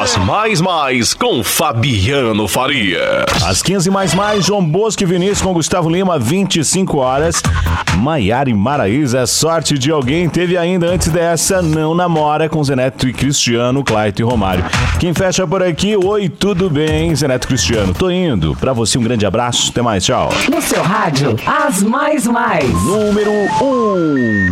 As mais com Fabiano Faria. Às 15 mais, João Bosco e Vinícius com Gustavo Lima, 25 horas. Maiara e Maraísa, sorte de alguém. Teve ainda antes dessa, Não Namora, com Zeneto e Cristiano, Claito e Romário. Quem fecha por aqui, oi, tudo bem, Zeneto e Cristiano. Tô indo. Pra você um grande abraço, até mais, tchau. No seu rádio, as mais. Número 1.